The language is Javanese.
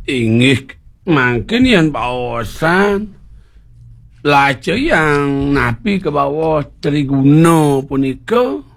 Inggih mangken yen pawasan lajeng yang nabi ke bawah Triguna punika